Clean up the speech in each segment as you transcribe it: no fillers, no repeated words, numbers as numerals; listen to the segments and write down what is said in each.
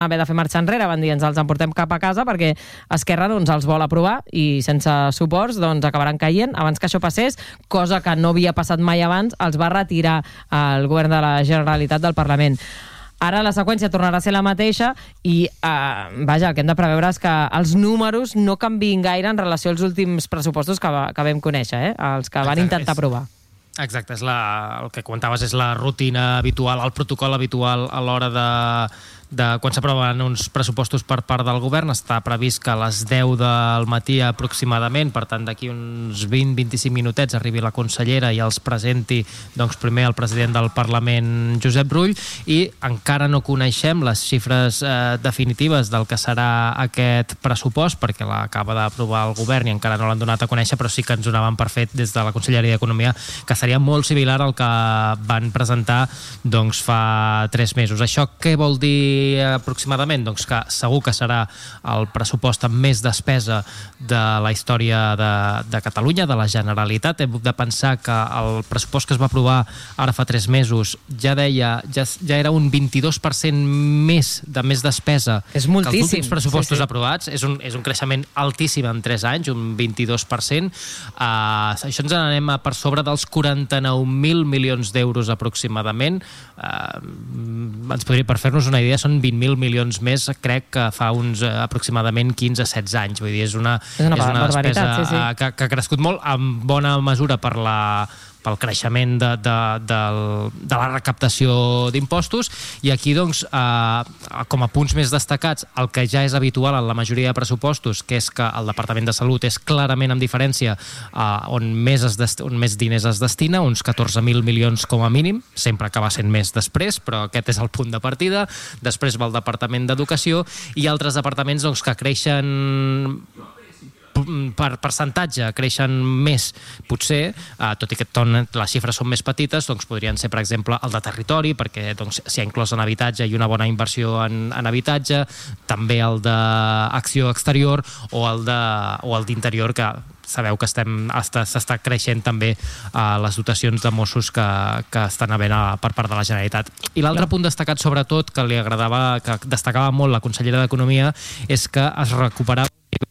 haver de fer marxa enrere, van dir ens els emportem cap a casa perquè Esquerra doncs, els vol aprovar i sense suports doncs, acabaran caient. Abans que això passés, cosa que no havia passat mai abans, els va retirar el govern de la Generalitat del Parlament. Ara la seqüència tornarà a ser la mateixa i, vaja, el que hem de preveure és que els números no canviïn gaire en relació als últims pressupostos que vam conèixer, els que van intentar aprovar. Exacte, el que comentaves és la rutina habitual, el protocol habitual a l'hora de quan s'aproven uns pressupostos per part del govern. Està previst que a les 10 del matí aproximadament, per tant d'aquí uns 20-25 minutets arribi la consellera i els presenti doncs, primer el president del Parlament, Josep Rull, i encara no coneixem les xifres definitives del que serà aquest pressupost, perquè l'acaba d'aprovar el govern i encara no l'han donat a conèixer, però sí que ens donaven per fet des de la Conselleria d'Economia que seria molt similar al que van presentar doncs, fa 3 mesos. Això què vol dir aproximadament? Doncs que segur que serà el pressupost amb més despesa de la història de Catalunya, de la Generalitat. Hem de pensar que el pressupost que es va aprovar ara fa 3 mesos ja era un 22% més despesa que els últims pressupostos aprovats. És un creixement altíssim en 3 anys, un 22%. Això ens n'anem per sobre dels 49.000 milions d'euros aproximadament. Per fer-nos una idea, són 20.000 milions més, crec que fa uns aproximadament 15-16 anys. Vull dir, és una despesa que ha crescut molt, en bona mesura pel creixement de la recaptació d'impostos, i aquí, doncs, com a punts més destacats, el que ja és habitual en la majoria de pressupostos, que és que el Departament de Salut és clarament amb diferència on més diners es destina, uns 14.000 milions com a mínim, sempre acaba sent més després, però aquest és el punt de partida. Després va el Departament d'Educació i altres departaments doncs, que creixen per percentatge, creixen més, potser, tot i que les xifres són més petites, doncs podrien ser, per exemple, el de territori, perquè doncs, s'hi ha inclòs en habitatge i una bona inversió en habitatge, també el d'acció exterior o el d'interior, que sabeu que s'està creixent també les dotacions de Mossos que estan havent per part de la Generalitat. I l'altre punt destacat, sobretot, que destacava molt la consellera d'Economia, és que es recuperava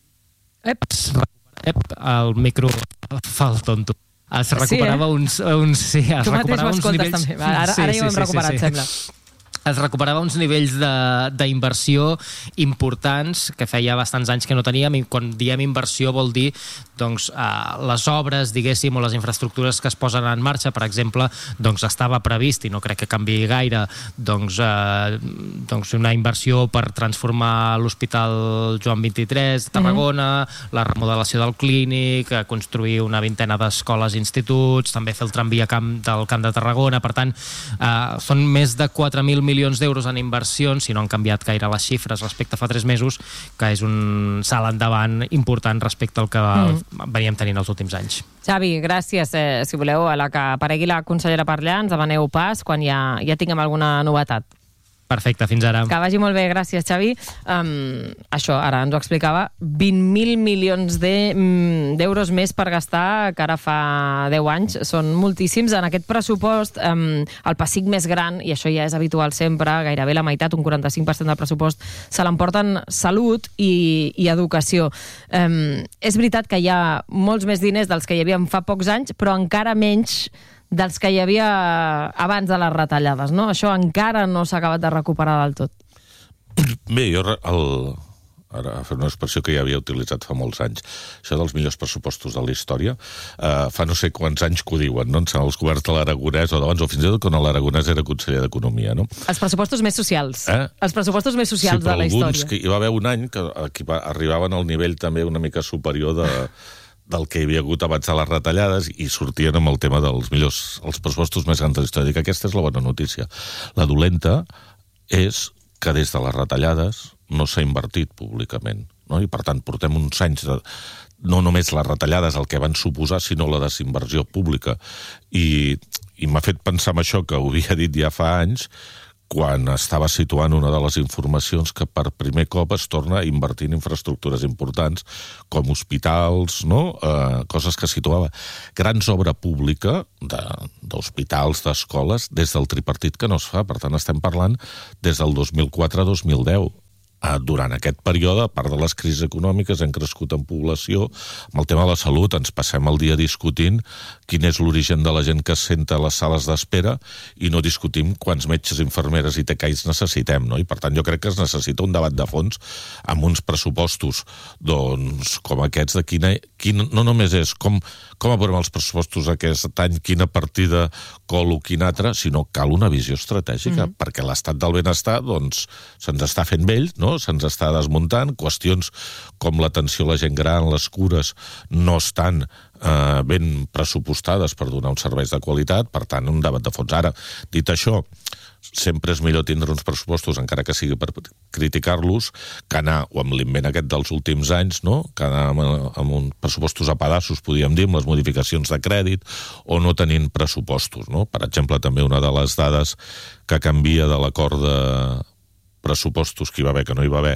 el micro fa el tonto. Es recuperava uns nivells... Tu mateix ho escoltes també. Ara ja ho hem recuperat, sembla. Es recuperava uns nivells d'inversió importants que feia bastants anys que no teníem, i quan diem inversió vol dir doncs, les obres, diguéssim, o les infraestructures que es posen en marxa. Per exemple, doncs, estava previst, i no crec que canviï gaire, doncs, una inversió per transformar l'Hospital Joan XXIII de Tarragona, la remodelació del clínic, construir una vintena d'escoles i instituts, també fer el tramvia del Camp de Tarragona. Per tant, són més de 4.000 milions d'euros en inversions, si no han canviat gaire les xifres respecte a fa 3 mesos, que és un salt endavant important respecte al que veníem tenint els últims anys. Xavi, gràcies. Si voleu, a la que aparegui la consellera per allà, ens demaneu pas quan ja tinguem alguna novetat. Perfecte, fins ara. Que vagi molt bé, gràcies, Xavi. Això, ara ens ho explicava, 20.000 milions d'euros més per gastar que ara fa 10 anys. Són moltíssims. En aquest pressupost, el pessic més gran, i això ja és habitual sempre, gairebé la meitat, un 45% del pressupost, se l'emporten salut i educació. És veritat que hi ha molts més diners dels que hi havia fa pocs anys, però encara menys dels que hi havia abans de les retallades, no? Això encara no s'ha acabat de recuperar del tot. Bé, jo ara fer una expressió que ja havia utilitzat fa molts anys, això dels millors pressupostos de la història, fa no sé quants anys que ho diuen, no? Els governs de l'Aragonès o d'abans, o fins i tot quan l'Aragonès era conseller d'Economia, no? Els pressupostos més socials. Els pressupostos més socials de la història. Hi va haver un any que arribaven al nivell també una mica superior del que hi havia hagut abans de les retallades, i sortien amb el tema dels els pressupostos més grans de la història. Dic, aquesta és la bona notícia. La dolenta és que des de les retallades no s'ha invertit públicament, no? I per tant portem uns anys no només les retallades el que van suposar, sinó la desinversió pública. I m'ha fet pensar en això que ho havia dit ja fa anys, quan estava situant una de les informacions que per primer cop es torna a invertir en infraestructures importants, com hospitals, no? Coses que situava. Grans obra pública d'hospitals, d'escoles, des del tripartit que no es fa. Per tant, estem parlant des del 2004 a 2010. durant aquest període, a part de les crisis econòmiques, hem crescut en població. Amb el tema de la salut ens passem el dia discutint quin és l'origen de la gent que es senta a les sales d'espera i no discutim quants metges, infermeres i tecais necessitem, no? I per tant jo crec que es necessita un debat de fons amb uns pressupostos doncs, com aquests, no només és com aprovem els pressupostos aquest any, quina partida colo, quina altra, sinó cal una visió estratègica, perquè l'estat del benestar doncs, se'ns està fent vell, no? Se'ns està desmuntant, qüestions com l'atenció a la gent gran, les cures, no estan ben pressupostades per donar uns serveis de qualitat, per tant, un debat de fons. Ara, dit això, sempre és millor tindre uns pressupostos, encara que sigui per criticar-los, que anar, o amb l'invent aquest dels últims anys, no? Que anar amb uns pressupostos a pedaços, podríem dir, amb les modificacions de crèdit, o no tenint pressupostos, no? Per exemple, també una de les dades que canvia de l'acord de pressupostos que hi va haver, que no hi va haver.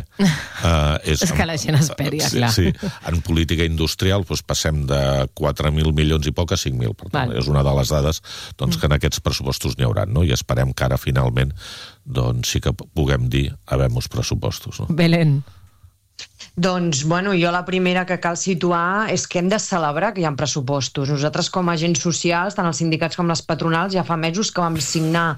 És que la gent espera, clar. Sí, en política industrial doncs, passem de 4.000 milions i poc a 5.000. Per tant, és una de les dades doncs, que en aquests pressupostos n'hi haurà, no? I esperem que ara finalment doncs, sí que puguem dir habemos pressupostos. No? Belén. Doncs, bueno, jo la primera que cal situar és que hem de celebrar que hi ha pressupostos. Nosaltres com a agents socials, tant els sindicats com les patronals, ja fa mesos que vam signar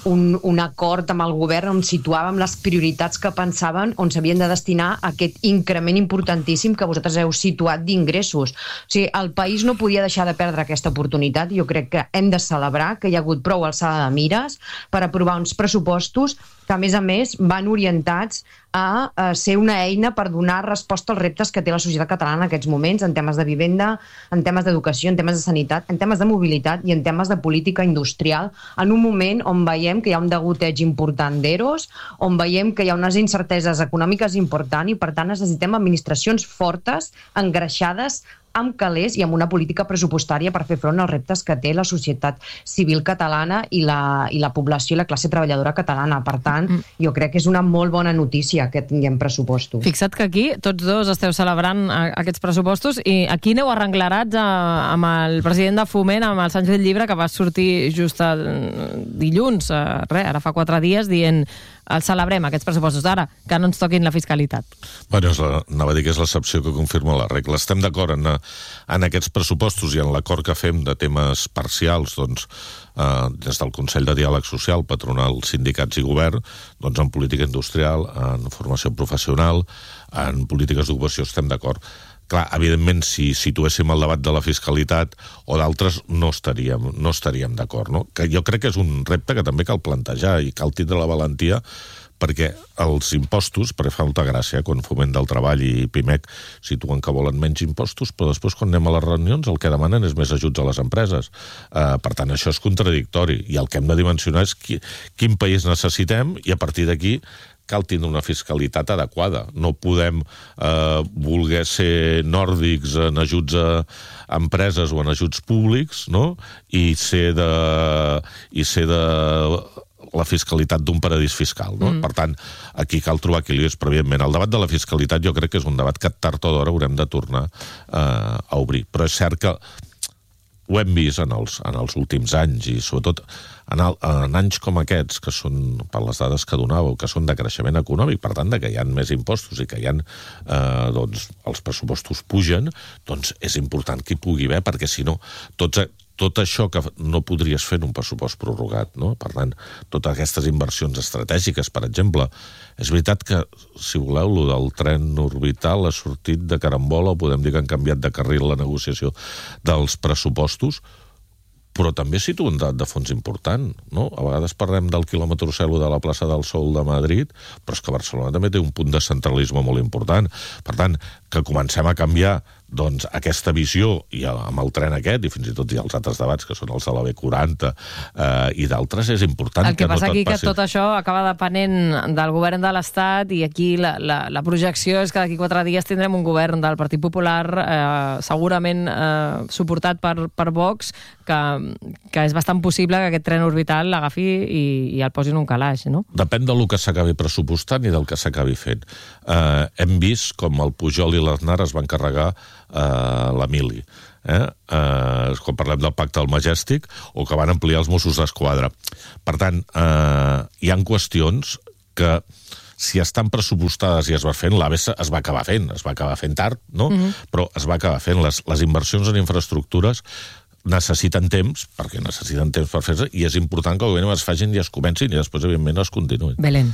un acord amb el govern on situàvem les prioritats que pensaven on s'havien de destinar aquest increment importantíssim que vosaltres heu situat d'ingressos. O sigui, el país no podia deixar de perdre aquesta oportunitat i jo crec que hem de celebrar que hi ha hagut prou alçada de mires per aprovar uns pressupostos que, a més, van orientats a ser una eina per donar resposta als reptes que té la societat catalana en aquests moments, en temes de vivenda, en temes d'educació, en temes de sanitat, en temes de mobilitat i en temes de política industrial, en un moment on veiem que hi ha un degoteig important d'eros, on veiem que hi ha unes incerteses econòmiques importants i, per tant, necessitem administracions fortes, engreixades, amb calés i amb una política pressupostària per fer front als reptes que té la societat civil catalana i la població i la classe treballadora catalana. Per tant, jo crec que és una molt bona notícia que tinguem pressupostos. Fixa't que aquí tots dos esteu celebrant aquests pressupostos i aquí aneu arrenglerats amb el president de Foment, amb el Sánchez Llibre, que va sortir just dilluns, ara fa 4 dies, dient el celebrem, aquests pressupostos. Ara, que no ens toquin la fiscalitat. Bueno, anava a dir que és l'excepció que confirma la regla. Estem d'acord en aquests pressupostos i en l'acord que fem de temes parcials, doncs, des del Consell de Diàleg Social, patronal, sindicats i govern, doncs en política industrial, en formació professional, en polítiques d'ocupació estem d'acord. Clar, evidentment, si situéssim el debat de la fiscalitat o d'altres, no estaríem d'acord, no? Que jo crec que és un repte que també cal plantejar i cal tindre la valentia perquè els impostos, perquè fa molta gràcia, quan Foment del Treball i Pimec situen que volen menys impostos, però després quan anem a les reunions el que demanen és més ajuts a les empreses. Per tant, això és contradictori i el que hem de dimensionar és quin país necessitem i a partir d'aquí cal tindre una fiscalitat adequada. No podem voler ser nòrdics en ajuts a empreses o en ajuts públics, no? I ser de la fiscalitat d'un paradís fiscal, no? Per tant, aquí cal trobar equilibris, però evidentment el debat de la fiscalitat jo crec que és un debat que tard o d'hora haurem de tornar a obrir. Però és cert que ho hem vist en els últims anys i sobretot en anys com aquests, que són, per les dades que donàveu, que són de creixement econòmic, per tant, que hi ha més impostos i que doncs, els pressupostos pugen, doncs és important que hi pugui haver, perquè si no, tot això que no podries fer en un pressupost prorrogat, no? Per tant, totes aquestes inversions estratègiques, per exemple, és veritat que, si voleu, lo del tren orbital ha sortit de carambola, o podem dir que han canviat de carril la negociació dels pressupostos, però també situa un debat de fons important, no? A vegades parlem del quilòmetre zero de la plaça del Sol de Madrid, però és que Barcelona també té un punt de centralisme molt important. Per tant, que comencem a canviar doncs, aquesta visió, i amb el tren aquest, i fins i tot hi ha els altres debats, que són els de la B40 i d'altres, és important. El que passa aquí que tot això acaba depenent del govern de l'Estat, i aquí la projecció és que d'aquí 4 dies tindrem un govern del Partit Popular, segurament suportat per Vox, que és bastant possible que aquest tren orbital l'agafi i el posi en un calaix, no? Depèn del que s'acabi pressupostant i del que s'acabi fent. Hem vist com el Pujol i l'Aznar es van carregar l'Emili. Quan parlem del pacte del Majestic, o que van ampliar els Mossos d'Esquadra. Per tant, hi ha qüestions que si estan pressupostades i es va fent, l'AVE es va acabar fent tard, no? Però es va acabar fent. Les inversions en infraestructures necessiten temps, perquè necessiten temps per fer-se, i és important que el govern es facin i es comencin i després, evidentment, es continuïn. Belén.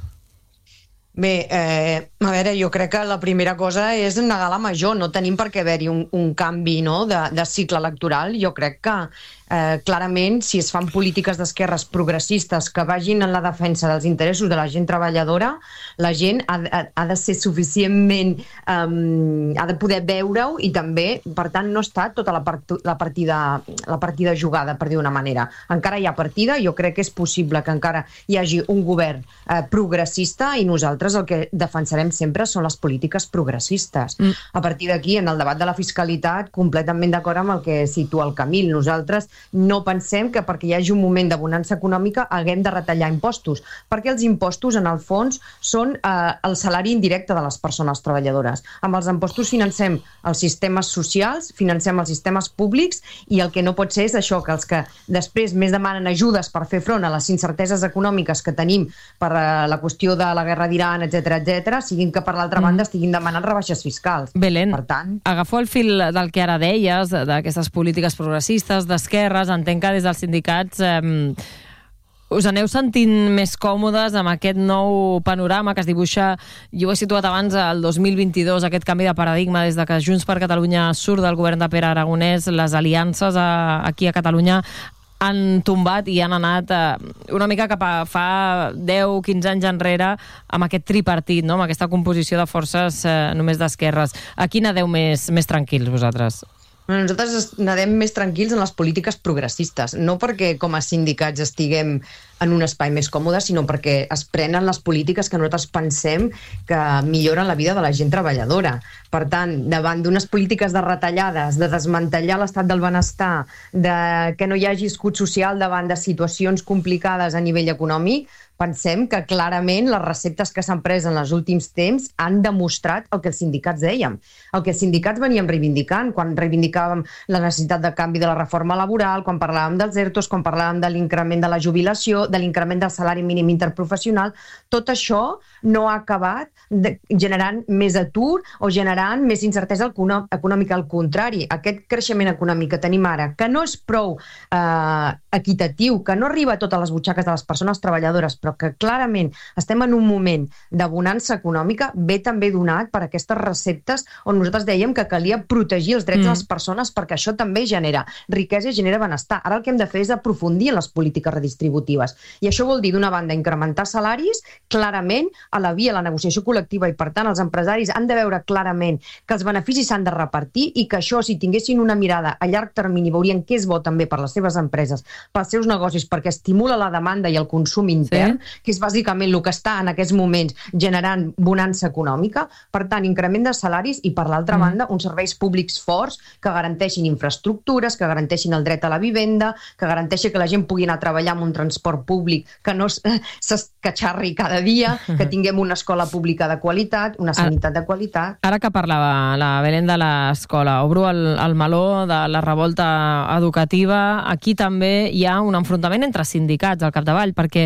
Bé, a veure, jo crec que la primera cosa és negar la major. No tenim per què haver-hi un canvi, no, de cicle electoral. Jo crec que clarament, si es fan polítiques d'esquerres progressistes que vagin en la defensa dels interessos de la gent treballadora, la gent ha de ser suficientment... ha de poder veure-ho i també, per tant, no està tota la partida jugada, per dir d'una manera. Encara hi ha partida, jo crec que és possible que encara hi hagi un govern progressista i nosaltres el que defensarem sempre són les polítiques progressistes. A partir d'aquí, en el debat de la fiscalitat, completament d'acord amb el que situa el Camil. Nosaltres no pensem que perquè hi hagi un moment de bonança econòmica haguem de retallar impostos, perquè els impostos, en el fons, són el salari indirecte de les persones treballadores. Amb els impostos financem els sistemes socials, financem els sistemes públics, i el que no pot ser és això, que els que després més demanen ajudes per fer front a les incerteses econòmiques que tenim per la qüestió de la guerra d'Iran, etc., siguin que per l'altra banda estiguin demanant rebaixes fiscals. Belén, per tant, agafo el fil del que ara deies, d'aquestes polítiques progressistes, d'esquerres. Entenc que des dels sindicats us aneu sentint més còmodes amb aquest nou panorama que es dibuixa, jo ho he situat abans, el 2022, aquest canvi de paradigma des de que Junts per Catalunya surt del govern de Pere Aragonès, les aliances aquí a Catalunya han tombat i han anat una mica cap a fa 10-15 anys enrere amb aquest tripartit, no? Amb aquesta composició de forces només d'esquerres. A quin aneu més tranquils vosaltres? Nosaltres nedem més tranquils en les polítiques progressistes, no perquè com a sindicats estiguem en un espai més còmode, sinó perquè es prenen les polítiques que nosaltres pensem que milloren la vida de la gent treballadora. Per tant, davant d'unes polítiques de retallades, de desmantellar l'estat del benestar, de que no hi hagi escut social davant de situacions complicades a nivell econòmic, pensem que clarament les receptes que s'han pres en els últims temps han demostrat el que els sindicats dèiem. El que els sindicats veníem reivindicant, quan reivindicàvem la necessitat de canvi de la reforma laboral, quan parlàvem dels ERTOs, quan parlàvem de l'increment de la jubilació, de l'increment del salari mínim interprofessional, tot això no ha acabat generant més atur o generant més incertesa econòmica. Al contrari, aquest creixement econòmic que tenim ara, que no és prou equitatiu, que no arriba a totes les butxaques de les persones treballadores, però que clarament estem en un moment de bonança econòmica, ve també donat per aquestes receptes on nosaltres dèiem que calia protegir els drets de les persones, perquè això també genera riquesa i genera benestar. Ara el que hem de fer és aprofundir en les polítiques redistributives. I això vol dir, d'una banda, incrementar salaris, clarament, a la via la negociació col·lectiva, i per tant els empresaris han de veure clarament que els beneficis s'han de repartir i que això, si tinguessin una mirada a llarg termini, veurien què és bo també per les seves empreses, pels seus negocis, perquè estimula la demanda i el consum intern, que és bàsicament el que està en aquests moments generant bonança econòmica. Per tant, increment de salaris i, per l'altra banda, uns serveis públics forts que garanteixin infraestructures, que garanteixin el dret a la vivenda, que garanteixi que la gent pugui anar a treballar amb un transport públic que no s'escatxarri cada dia, que tinguem una escola pública de qualitat, una sanitat de qualitat. Ara que parlava la Belén de l'escola, obro el meló de la revolta educativa. Aquí també hi ha un enfrontament entre sindicats al capdavall, perquè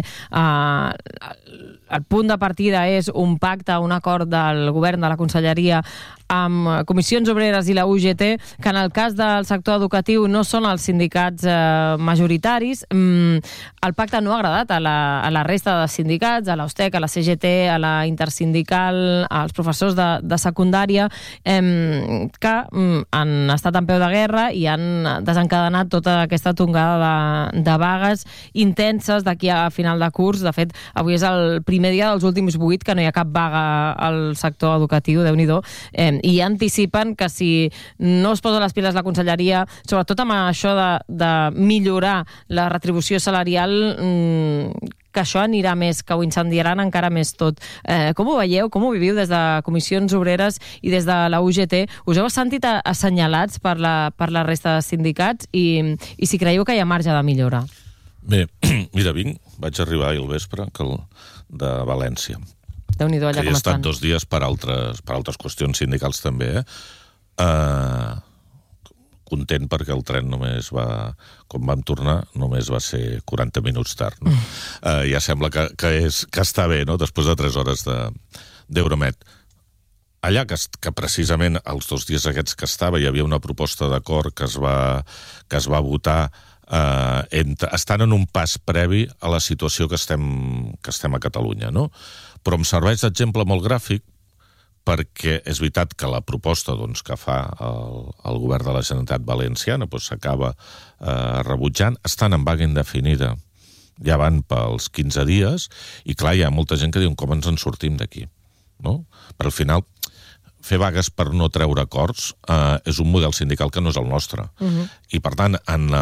el punt de partida és un pacte, un acord del govern, de la Conselleria, amb Comissions Obreres i la UGT, que en el cas del sector educatiu no són els sindicats majoritaris. El pacte no ha agradat a la resta de sindicats, a l'USTEC, a la CGT, a la Intersindical, als professors de secundària, que han estat en peu de guerra i han desencadenat tota aquesta tongada de vagues intenses d'aquí a final de curs. De fet, avui és el primer dia dels últims 8 que no hi ha cap vaga al sector educatiu, Déu-n'hi-do, i anticipen que si no es posa les piles la Conselleria, sobretot amb això de millorar la retribució salarial, que això anirà més, que ho incendiaran encara més tot. Com ho veieu? Com ho viviu des de Comissions Obreres i des de la UGT? Us heu sentit assenyalats per la resta de sindicats i si creieu que hi ha marge de millora? Bé, mira, vaig arribar ahir al vespre de València. Déu-n'hi-do, allà que com he estat estan. 2 dies per altres qüestions sindicals també. content perquè el tren només quan vam tornar, només va ser 40 minuts tard. No? Ja sembla que està bé, no? Després de 3 hores d'Euromed. Allà que precisament els 2 dies aquests que estava hi havia una proposta d'acord que es va votar estan en un pas previ a la situació que estem a Catalunya, no? Però em serveix d'exemple molt gràfic perquè és veritat que la proposta que fa el govern de la Generalitat Valenciana s'acaba rebutjant, estan en vaga indefinida, ja van pels 15 dies, i clar, hi ha molta gent que diu com ens en sortim d'aquí, no? Però al final fer vagues per no treure acords és un model sindical que no és el nostre. I, per tant,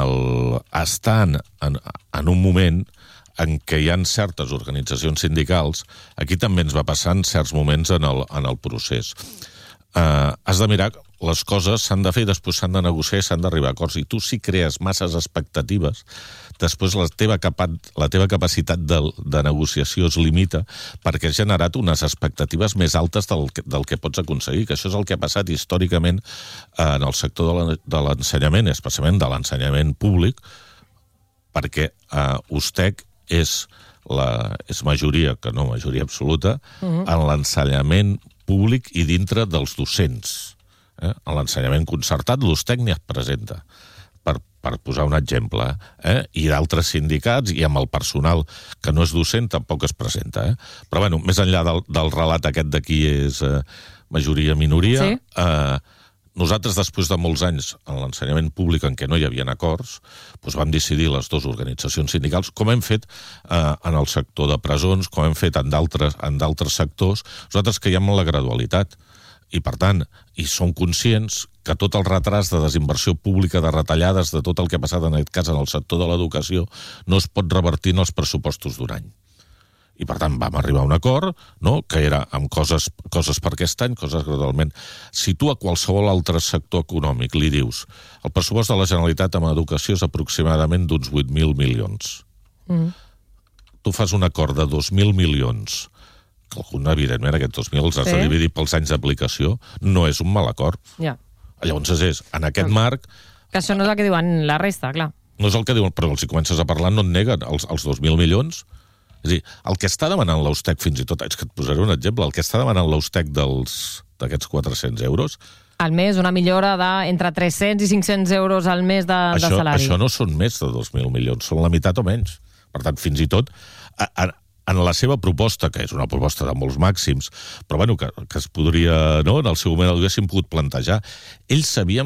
estan en un moment en què hi ha certes organitzacions sindicals, aquí també ens va passar en certs moments en el procés. Has de mirar, les coses s'han de fer i després s'han de negociar i s'han d'arribar a acords. I tu, si crees masses expectatives, després la teva capacitat de negociació es limita perquè has generat unes expectatives més altes del que pots aconseguir, que això és el que ha passat històricament en el sector de l'ensenyament, especialment de l'ensenyament públic, perquè USTEC és majoria, que no majoria absoluta, en l'ensenyament públic i dintre dels docents. En l'ensenyament concertat, l'USTEC ni es presenta, per posar un exemple. I d'altres sindicats, i amb el personal que no és docent, tampoc es presenta. Però, bueno, més enllà del relat aquest de qui és majoria-minoria, nosaltres, després de molts anys en l'ensenyament públic en què no hi havia acords, vam decidir les 2 organitzacions sindicals, com hem fet en el sector de presons, com hem fet en d'altres sectors. Nosaltres creiem en la gradualitat i, per tant, som conscients que tot el retras de desinversió pública, de retallades, de tot el que ha passat en aquest cas en el sector de l'educació, no es pot revertir en els pressupostos d'un any. I, per tant, vam arribar a un acord, no?, que era amb coses per aquest any, coses gradualment. Si tu a qualsevol altre sector econòmic li dius el pressupost de la Generalitat en educació és aproximadament d'uns 8.000 milions. Tu fas un acord de 2.000 milions, que evidentment aquests 2.000 els has de dividir pels anys d'aplicació, no és un mal acord. Llavors és en aquest marc... Que això no és el que diuen la resta, clar. No és el que diuen, però si comences a parlar no et neguen els 2.000 milions. És a dir, el que està demanant l'USTEC fins i tot, és que et posaré un exemple, el que està demanant l'USTEC d'aquests 400 euros... Al mes, una millora d'entre 300 i 500 euros al mes de salari. Això no són més de 2.000 milions, són la meitat o menys. Per tant, fins i tot, en la seva proposta, que és una proposta de molts màxims, però bueno, que es podria, no?, en el seu moment l'haguéssim pogut plantejar, ells sabien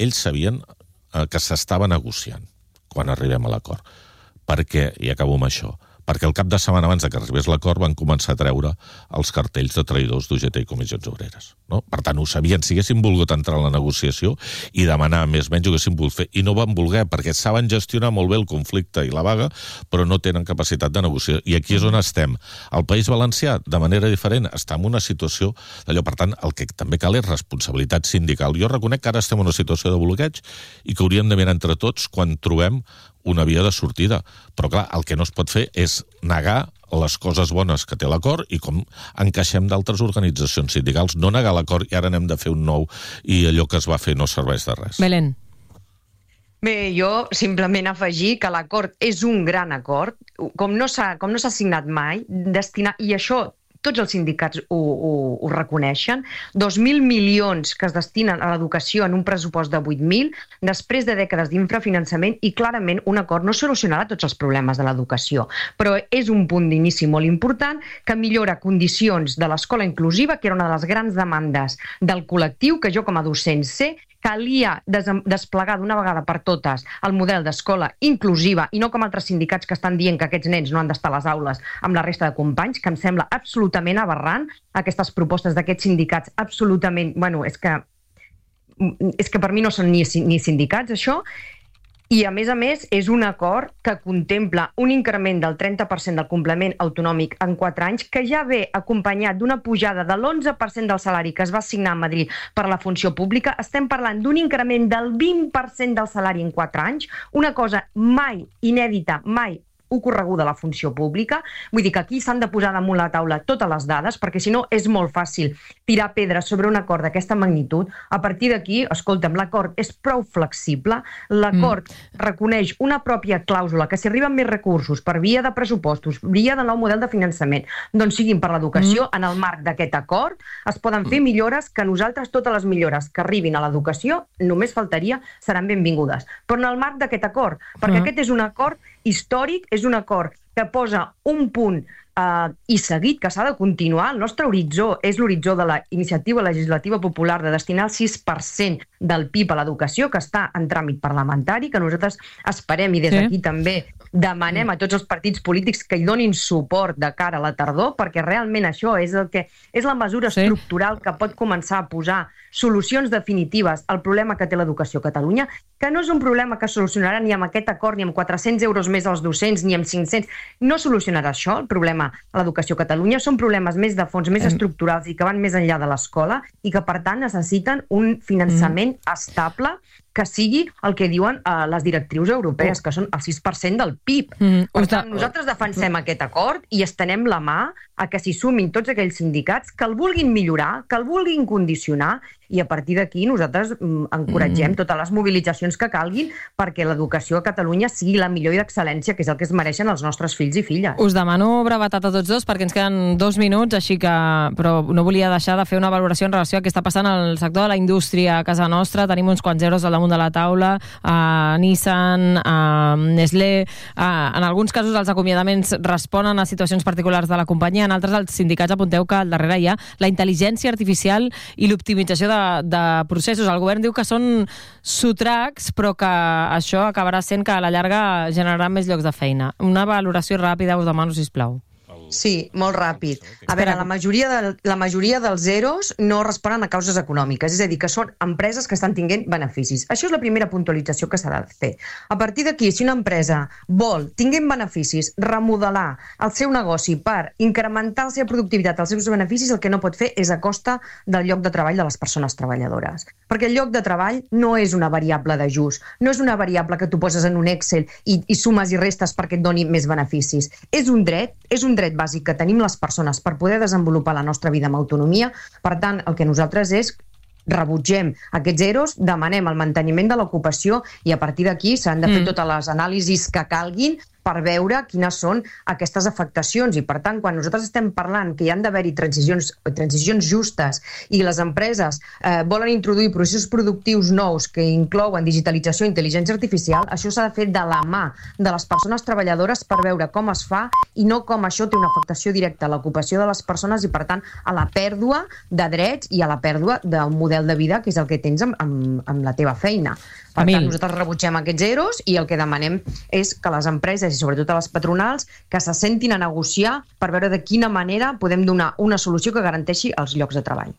que s'estava negociant quan arribem a l'acord. Perquè, i acabo amb això, perquè el cap de setmana abans que arribés l'acord van començar a treure els cartells de traïdors d'UGT i Comissions Obreres. No? Per tant, ho sabien. Si haguessin volgut entrar en la negociació i demanar més o menys, ho haguessin volgut fer. I no van voler, perquè saben gestionar molt bé el conflicte i la vaga, però no tenen capacitat de negociar. I aquí és on estem. El País Valencià, de manera diferent, està en una situació d'allò. Per tant, el que també cal és responsabilitat sindical. Jo reconec que ara estem en una situació de bloqueig i que hauríem de mirar entre tots quan trobem una via de sortida. Però, clar, el que no es pot fer és negar les coses bones que té l'acord i com encaixem d'altres organitzacions sindicals. No negar l'acord i ara n'hem de fer un nou i allò que es va fer no serveix de res. Belén. Bé, jo simplement afegir que l'acord és un gran acord, com no s'ha signat mai, destinar, i això tots els sindicats ho reconeixen, 2.000 milions que es destinen a l'educació en un pressupost de 8.000, després de dècades d'infrafinançament, i clarament un acord no solucionarà tots els problemes de l'educació, però és un punt d'inici molt important que millora condicions de l'escola inclusiva, que era una de les grans demandes del col·lectiu, que jo com a docent sé calia desplegar d'una vegada per totes el model d'escola inclusiva i no com altres sindicats que estan dient que aquests nens no han d'estar a les aules amb la resta de companys, que em sembla absolutament aberrant aquestes propostes d'aquests sindicats, absolutament... Bueno, és que per mi no són ni sindicats, això. I, a més, és un acord que contempla un increment del 30% del complement autonòmic en 4 anys, que ja ve acompanyat d'una pujada de l'11% del salari que es va assignar a Madrid per a la funció pública. Estem parlant d'un increment del 20% del salari en 4 anys, una cosa mai inèdita, mai ocorreguda a la funció pública. Vull dir que aquí s'han de posar damunt la taula totes les dades, perquè si no és molt fàcil tirar pedres sobre un acord d'aquesta magnitud. A partir d'aquí, escolta'm, l'acord és prou flexible, l'acord reconeix una pròpia clàusula que si arriben més recursos per via de pressupostos, via del nou model de finançament, doncs siguin per l'educació, en el marc d'aquest acord es poden fer millores que nosaltres, totes les millores que arribin a l'educació, només faltaria, seran benvingudes. Però en el marc d'aquest acord, perquè aquest és un acord històric, és un acord que posa un punt i seguit, que s'ha de continuar. El nostre horitzó és l'horitzó de la iniciativa legislativa popular de destinar el 6% del PIB a l'educació, que està en tràmit parlamentari, que nosaltres esperem i des d'aquí també demanem a tots els partits polítics que hi donin suport de cara a la tardor, perquè realment això és el que és la mesura estructural que pot començar a posar solucions definitives al problema que té l'educació a Catalunya, que no és un problema que solucionarà ni amb aquest acord, ni amb 400 euros més als docents, ni amb 500. No solucionarà això, el problema a l'educació a Catalunya. Són problemes més de fons, més estructurals i que van més enllà de l'escola i que, per tant, necessiten un finançament estable que sigui el que diuen les directrius europees, que són el 6% del PIB. Per tant, nosaltres defensem aquest acord i estenem la mà a que s'hi sumin tots aquells sindicats que el vulguin millorar, que el vulguin condicionar, i a partir d'aquí nosaltres encoratgem totes les mobilitzacions que calguin perquè l'educació a Catalunya sigui la millor i d'excel·lència, que és el que es mereixen els nostres fills i filles. Us demano brevetat a tots dos perquè ens queden 2 minuts, així que però no volia deixar de fer una valoració en relació a què està passant al sector de la indústria a casa nostra. Tenim uns quants euros al damunt de la taula, a Nissan, a Nestlé. En alguns casos els acomiadaments responen a situacions particulars de la companyia, en altres els sindicats apunteu que al darrere hi ha la intel·ligència artificial i l'optimització de processos. El govern diu que són sotracs, però que això acabarà sent que a la llarga generarà més llocs de feina. Una valoració ràpida, us demano, sisplau. Sí, molt ràpid. A veure, la majoria dels EROs no responen a causes econòmiques, és a dir, que són empreses que estan tinguent beneficis. Això és la primera puntualització que s'ha de fer. A partir d'aquí, si una empresa vol, tinguent beneficis, remodelar el seu negoci per incrementar la seva productivitat, els seus beneficis, el que no pot fer és a costa del lloc de treball de les persones treballadores. Perquè el lloc de treball no és una variable d'ajust, no és una variable que tu poses en un Excel i sumes i restes perquè et doni més beneficis. És un dret bàsic que tenim les persones per poder desenvolupar la nostra vida amb autonomia. Per tant, el que nosaltres és rebutgem aquests EROs, demanem el manteniment de l'ocupació i a partir d'aquí s'han de fer totes les anàlisis que calguin per veure quines són aquestes afectacions. I, per tant, quan nosaltres estem parlant que hi han d'haver-hi transicions justes i les empreses volen introduir processos productius nous que inclouen digitalització i intel·ligència artificial, això s'ha de fer de la mà de les persones treballadores per veure com es fa i no com això té una afectació directa a l'ocupació de les persones i, per tant, a la pèrdua de drets i a la pèrdua d'un model de vida que és el que tens amb la teva feina. Per tant, nosaltres rebutgem aquests EROs i el que demanem és que les empreses i sobretot a les patronals que se sentin a negociar per veure de quina manera podem donar una solució que garanteixi els llocs de treball.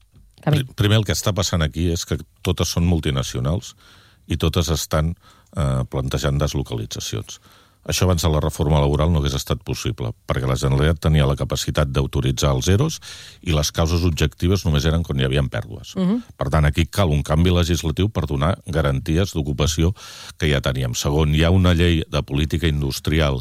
Primer, el que està passant aquí és que totes són multinacionals i totes estan plantejant deslocalitzacions. Això abans de la reforma laboral no hagués estat possible, perquè la Generalitat tenia la capacitat d'autoritzar els EROs i les causes objectives només eren quan hi havia pèrdues. Per tant, aquí cal un canvi legislatiu per donar garanties d'ocupació que ja teníem. Segon, hi ha una llei de política industrial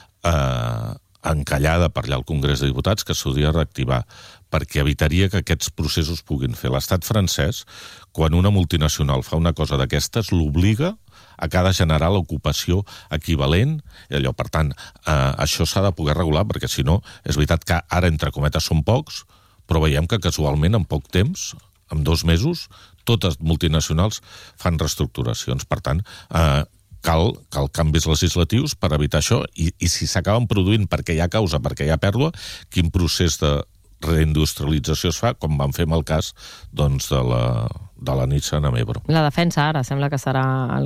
encallada per allà al Congrés de Diputats que s'hauria de reactivar perquè evitaria que aquests processos puguin fer. L'estat francès, quan una multinacional fa una cosa d'aquestes, l'obliga a que ha de generar l'ocupació equivalent. I allò, per tant, això s'ha de poder regular, perquè si no, és veritat que ara, entre cometes, són pocs, però veiem que casualment, en poc temps, en 2 mesos, totes multinacionals fan reestructuracions. Per tant, cal canvis legislatius per evitar això, i si s'acaben produint perquè hi ha causa, perquè hi ha pèrdua, quin procés de reindustrialització es fa, com vam fer amb el cas doncs, de la Nissan amb Ebro. La defensa ara sembla que serà la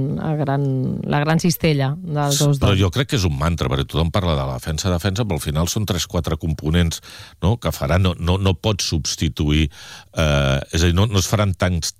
gran cistella dels dos. Però jo crec que és un mantra, perquè tothom parla de la defensa, però al final són 3-4 components, no?, que faran, no pots substituir, és a dir, no es faran tancs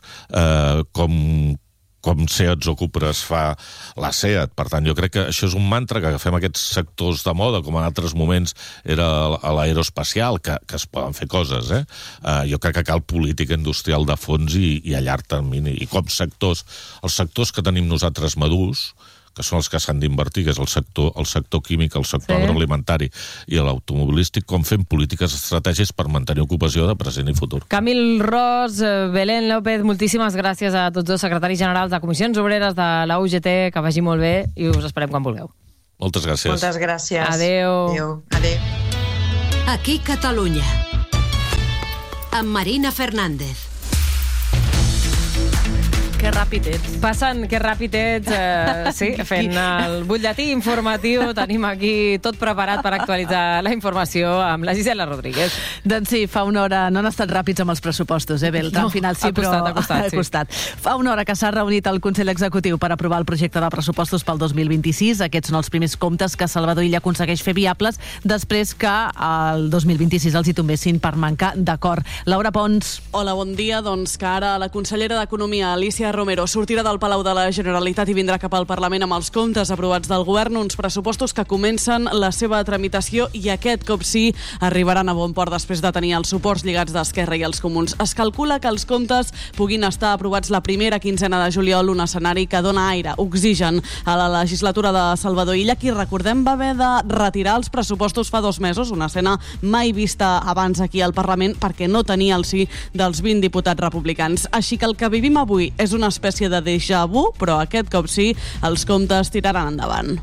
com Seat o Cupra es fa la Seat. Per tant, jo crec que això és un mantra que agafem aquests sectors de moda, com en altres moments era l'aeroespacial, que es poden fer coses, Jo crec que cal política industrial de fons i a llarg termini. I com els sectors que tenim nosaltres madurs, que són els que s'han d'invertir, que és el sector químic, el sector agroalimentari i l'automobilístic, com fem polítiques estratègiques per mantenir ocupació de present i futur. Camil Ros, Belén López, moltíssimes gràcies a tots dos secretaris generals de Comissions Obreres de la UGT, que vagi molt bé i us esperem quan vulgueu. Moltes gràcies. Moltes gràcies. Adéu. Adéu. Aquí Catalunya, amb Marina Fernández. Que ràpid ets. Que ràpid ets, sí, fent el butlletí informatiu. Tenim aquí tot preparat per actualitzar la informació amb la Gisela Rodríguez. Doncs sí, fa una hora, no han estat ràpids amb els pressupostos, bé, el tram final sí, però ha costat. Fa una hora que s'ha reunit el Consell Executiu per aprovar el projecte de pressupostos pel 2026. Aquests són els primers comptes que Salvador Illa aconsegueix fer viables després que el 2026 els hi tombessin per mancar d'acord. Laura Pons. Hola, bon dia. Doncs que ara la consellera d'Economia, Alicia Romero, sortirà del Palau de la Generalitat i vindrà cap al Parlament amb els comptes aprovats del govern, uns pressupostos que comencen la seva tramitació i aquest cop sí arribaran a bon port després de tenir els suports lligats d'Esquerra i els Comuns. Es calcula que els comptes puguin estar aprovats la primera quinzena de juliol, un escenari que dona aire, oxigen a la legislatura de Salvador Illa, qui, recordem, va haver de retirar els pressupostos fa 2 mesos, una escena mai vista abans aquí al Parlament perquè no tenia el sí dels 20 diputats republicans. Així que el que vivim avui és una espècie de déjà vu, però aquest cop sí, els comptes tiraran endavant.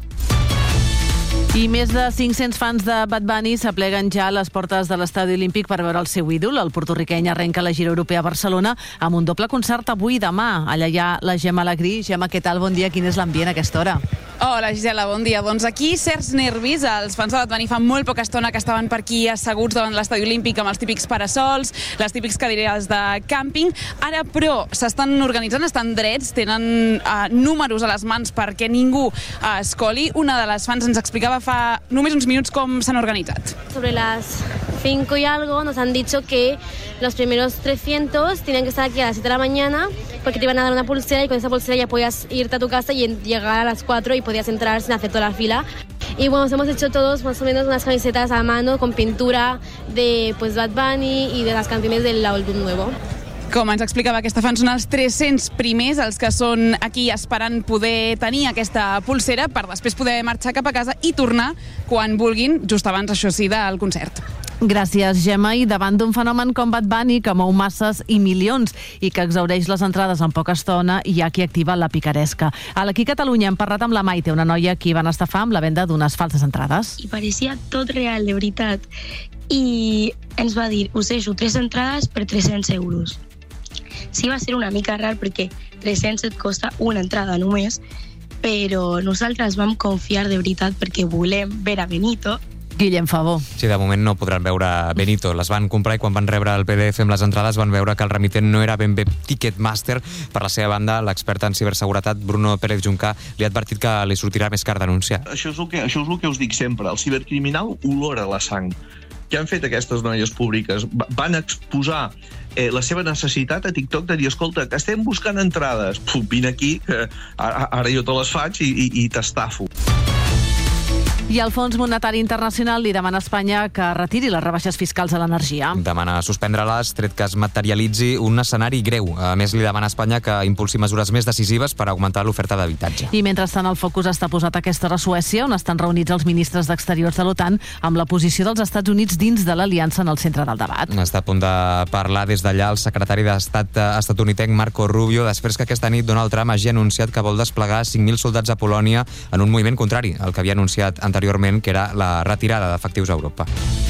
I més de 500 fans de Bad Bunny s'apleguen ja a les portes de l'Estadi Olímpic per veure el seu ídol. El portorriqueny arrenca la gira europea a Barcelona amb un doble concert avui i demà. Allà hi ha la Gemma Alegrí. Gemma, què tal? Bon dia. Quin és l'ambient a aquesta hora? Hola, Gisela, bon dia. Doncs aquí certs nervis. Els fans de Bad Bunny fa molt poca estona que estaven per aquí asseguts davant l'Estadi Olímpic amb els típics parasols, les típics cadires de càmping. Ara, però, s'estan organitzant, estan drets, tenen números a les mans perquè ningú es coli. Una de les fans ens explicava fa només uns minuts com s'han organitzat. Sobre las 5 y algo nos han dicho que los primeros 300 tenían que estar aquí a las 7 de la mañana porque te iban a dar una pulsera y con esa pulsera ya podías irte a tu casa y llegar a las 4 y podías entrar sin hacer toda la fila. Y bueno, hemos hecho todos más o menos unas camisetas a mano con pintura de pues Bad Bunny y de las canciones del álbum nuevo. Com ens explicava aquesta fan, són els 300 primers els que són aquí esperant poder tenir aquesta pulsera per després poder marxar cap a casa i tornar quan vulguin, just abans, això sí, del concert. Gràcies, Gemma. I davant d'un fenomen com Bad Bunny, que mou masses i milions i que exhaureix les entrades en poca estona, hi ha qui activa la picaresca. A l'Aquí Catalunya hem parlat amb la Maite, una noia qui van estafar amb la venda d'unes falses entrades. I pareixia tot real, de veritat. I ens va dir, us deixo 3 entrades per 300 euros. Sí, va ser una mica rar perquè 300 et costa una entrada només, però nosaltres vam confiar de veritat perquè volem veure a Benito. Guillem Favó. Sí, de moment no podran veure Benito. Les van comprar i quan van rebre el PDF amb les entrades van veure que el remitent no era ben bé Ticketmaster. Per la seva banda, l'expert en ciberseguretat Bruno Pérez Juncà li ha advertit que li sortirà més car denunciar. Això és el que us dic sempre. El cibercriminal olora la sang. Què han fet aquestes noies públiques? Van exposar la seva necessitat a TikTok de dir, escolta, que estem buscant entrades. Vine aquí, que ara jo te les faig i t'estafo. I el Fons Monetari Internacional li demana a Espanya que retiri les rebaixes fiscals a l'energia. Demana suspendre-les, tret que es materialitzi un escenari greu. A més, li demana a Espanya que impulsi mesures més decisives per augmentar l'oferta d'habitatge. I mentrestant el focus està posat a aquesta hora a Suècia, on estan reunits els ministres d'Exteriors de l'OTAN amb la posició dels Estats Units dins de l'aliança en el centre del debat. Està a punt de parlar des d'allà el secretari d'Estat estatunidenc Marco Rubio, després que aquesta nit Donald Trump hagi anunciat que vol desplegar 5.000 soldats a Polònia en un moviment contrari al que havia anunciat anteriorment, que era la retirada d'efectius a Europa.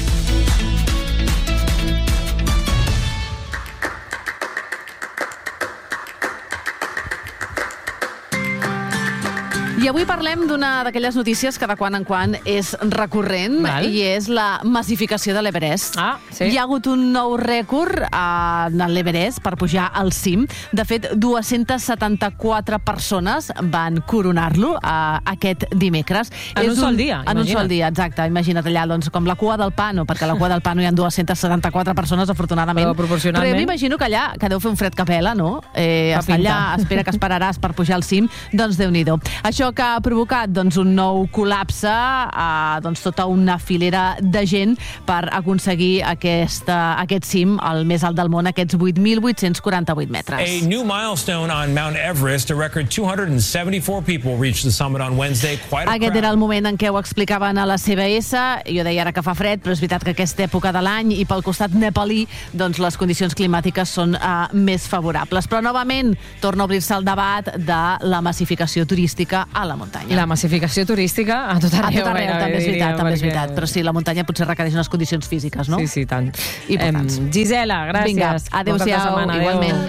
I avui parlem d'una d'aquelles notícies que de quan en quan és recurrent. Val. I és la massificació de l'Everest. Sí. Hi ha hagut un nou rècord a l'Everest per pujar al cim. De fet, 274 persones van coronar-lo aquest dimecres. En un sol dia, En un sol dia, exacte. Imagina't allà, doncs, com la cua del Pano, perquè a la cua del Pano hi ha 274 persones, afortunadament. Però proporcionalment... Però m'imagino que allà, que deu fer un fred que pela, no? Està allà, espera que esperaràs per pujar al cim, doncs Déu-n'hi-do. Això que ha provocat un nou col·lapse a tota una filera de gent per aconseguir aquest cim, el més alt del món, aquests 8.848 metres. A new milestone on Mount Everest. A record 274 people reached the summit on Wednesday. Aquest era el moment en què ho explicaven a la CBS. Jo deia ara que fa fred, però és veritat que aquesta època de l'any i pel costat nepalí, les condicions climàtiques són més favorables. Però novament torna a obrir-se el debat de la massificació turística a la muntanya. La massificació turística a tot arreu. A tot arreu, també és veritat. Però sí, la muntanya potser requereix unes condicions físiques, no? Sí, tant. Importants. Gisela, gràcies. Vinga, adéu-siau, igualment.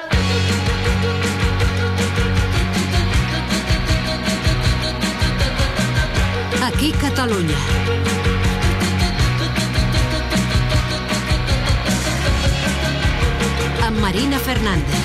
Aquí Catalunya. Amb Marina Fernández.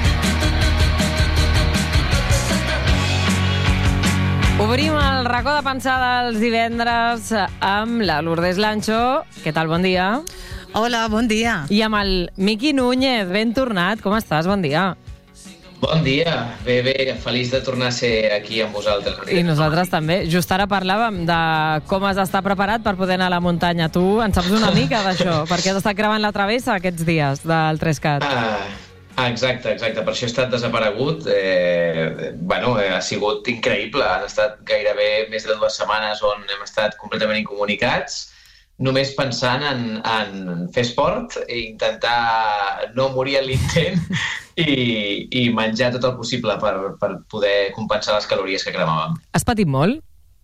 Obrim el racó de pensar dels divendres amb la Lourdes Lancho. Què tal, bon dia? Hola, bon dia. I amb el Miqui Núñez, ben tornat. Com estàs? Bon dia. Bon dia. Bé, feliç de tornar a ser aquí amb vosaltres. I nosaltres també. Just ara parlàvem de com has d'estar preparat per poder anar a la muntanya. Tu en saps una mica d'això? Perquè has estat gravant la travessa aquests dies del 3CAT. Exacte. Per això he estat desaparegut. Ha sigut increïble. Han estat gairebé més de 2 setmanes on hem estat completament incomunicats, només pensant en fer esport i intentar no morir en l'intent i menjar tot el possible per poder compensar les calories que cremàvem. Has patit molt?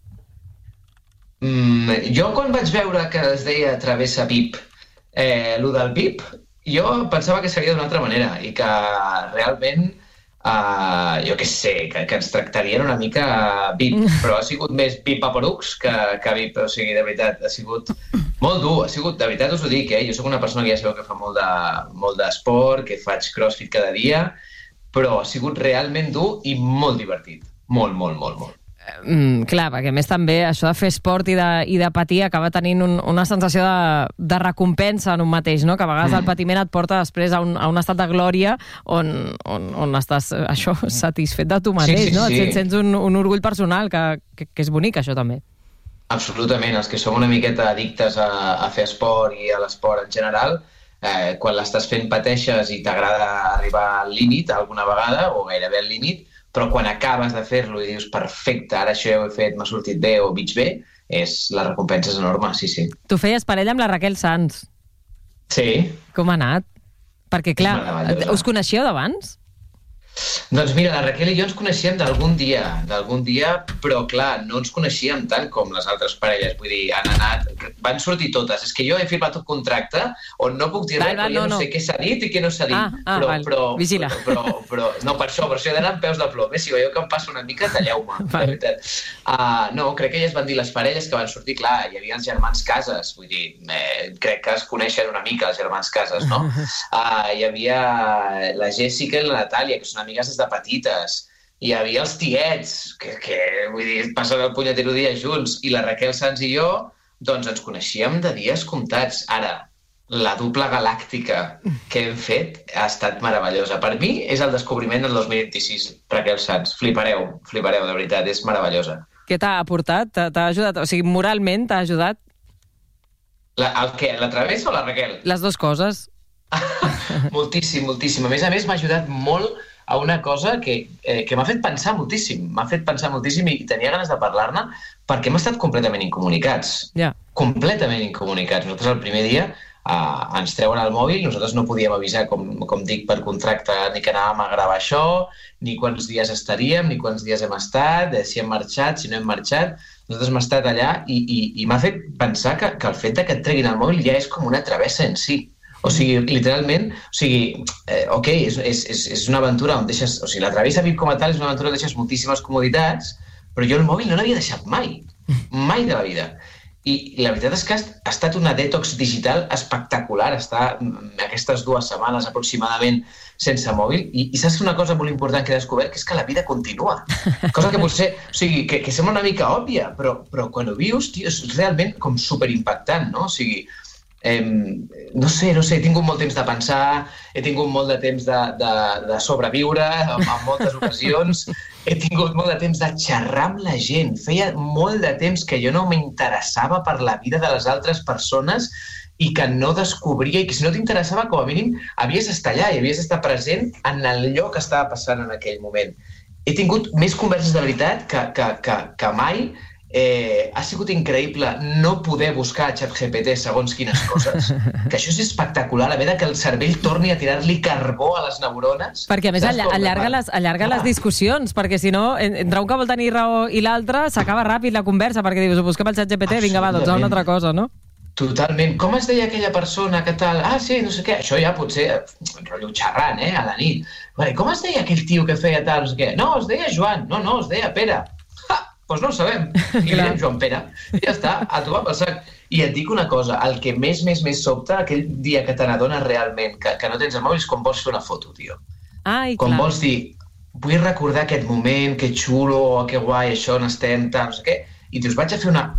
Jo quan vaig veure que es deia Travessa VIP, lo del VIP, jo pensava que seria d'una altra manera i que realment, jo què sé, que ens tractarien una mica VIP, però ha sigut més VIP a porucs que VIP, o sigui, de veritat, ha sigut molt dur, de veritat us ho dic, jo soc una persona que ja sabeu que fa molt d'esport, que faig crossfit cada dia, però ha sigut realment dur i molt divertit, molt. Clar, perquè a més també això de fer esport i de patir acaba tenint una sensació de recompensa en un mateix, no? Que a vegades el patiment et porta després a un estat de glòria on estàs això satisfet de tu mateix, no? Et sents un orgull personal, que és bonic això també. Absolutament, els que som una miqueta addictes a fer esport i a l'esport en general, quan l'estàs fent pateixes i t'agrada arribar al límit alguna vegada, o gairebé al límit, però quan acabes de fer-lo i dius perfecte, ara això ja ho he fet, m'ha sortit bé o mig bé, la recompensa és enorme, sí. Tu feies parella amb la Raquel Sanz. Sí. Com ha anat? Perquè, clar, us coneixeu d'abans? Doncs mira, la Raquel i jo ens coneixíem d'algun dia, però clar, no ens coneixíem tant com les altres parelles, vull dir, van sortir totes. És que jo he firmat un contracte on no puc dir res, però no sé què s'ha dit i què no s'ha dit. Vigila. No, per això he d'anar amb peus de plom, si veieu que em passa una mica, talleu-me, de veritat. No, crec que elles van dir les parelles que van sortir, clar, hi havia els germans Cases, vull dir, crec que es coneixen una mica els germans Cases, no? Hi havia la Jessica i la Natàlia, que són amigues des de petites. Hi havia els tiets, que vull dir, passen el punyetero dia junts, i la Raquel Sanz i jo, doncs ens coneixíem de dies comptats. Ara, la dupla galàctica que hem fet ha estat meravellosa. Per mi és el descobriment del 2026, Raquel Sanz. Flipareu, de veritat, és meravellosa. Què t'ha aportat? T'ha ajudat? O sigui, moralment t'ha ajudat? El què? La Travessa o la Raquel? Les dues coses. Moltíssim. A més, m'ha ajudat molt a una cosa que m'ha fet pensar moltíssim. I tenia ganes de parlar-ne perquè hem estat completament incomunicats. Completament incomunicats. Nosaltres el primer dia ens treuen el mòbil, nosaltres no podíem avisar, com dic, per contracte, ni que anàvem a gravar això, ni quants dies estaríem, ni quants dies hem estat, si hem marxat, si no hem marxat. Nosaltres hem estat allà i m'ha fet pensar que el fet que et treguin el mòbil ja és com una travessa en si. O sigui, literalment, és una aventura on deixes... O sigui, la travessa VIP com a tal és una aventura on deixes moltíssimes comoditats, però jo el mòbil no l'havia deixat mai de la vida. I la veritat és que ha estat una detox digital espectacular, estar aquestes 2 setmanes aproximadament sense mòbil, i saps una cosa molt important que he descobert, que és que la vida continua. Cosa que potser, o sigui, que sembla una mica òbvia, però quan ho vius, tio, és realment com superimpactant, no? O sigui, no sé, he tingut molt temps de pensar, he tingut molt de temps de sobreviure en moltes ocasions, he tingut molt de temps de xerrar amb la gent. Feia molt de temps que jo no m'interessava per la vida de les altres persones i que no descobria, i que si no t'interessava, com a mínim, havies d'estar allà i havies d'estar present en allò que estava passant en aquell moment. He tingut més converses de veritat que mai. Ha sigut increïble no poder buscar a ChatGPT segons quines coses, que això és espectacular, haver que el cervell torni a tirar-li carbó a les neurones. Perquè, a més, allarga les discussions, perquè si no, entre un que vol tenir raó i l'altre, s'acaba ràpid la conversa, perquè dius, ho busquem al ChatGPT, vinga, va, doncs a una altra cosa, no? Totalment. Com es deia aquella persona que tal? Ah, sí, no sé què. Això ja potser, rotllo xerrant, a la nit. Vale, com es deia aquell tio que feia tal, no sé què? No, es deia Joan. No, es deia Pere. Doncs no ho sabem. I direm Joan Pere. I ja està, a tomar pel sac. I et dic una cosa, el que més sobta, aquell dia que te n'adones realment que no tens el mòbil, és quan vols fer una foto, tio. Ai, quan vols dir, vull recordar aquest moment, que xulo, que guai, això, on estem, tal, no sé què. I dius, vaig a fer una...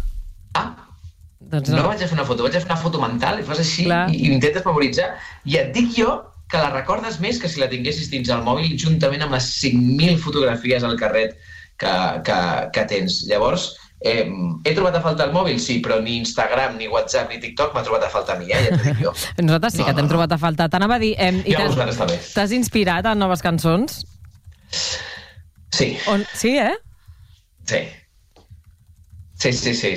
Doncs no vaig a fer una foto, vaig a fer una foto mental i fas així i intentes memoritzar. I et dic jo que la recordes més que si la tinguessis dins el mòbil juntament amb les 5.000 fotografies al carret que tens. Llavors, he trobat a faltar el mòbil, sí, però ni Instagram, ni WhatsApp, ni TikTok m'ha trobat a faltar a mi, ja t'ho dic jo. Nosaltres sí que t'hem trobat a faltar. T'anava a dir, t'has inspirat en noves cançons? Sí. Sí, Sí. Sí.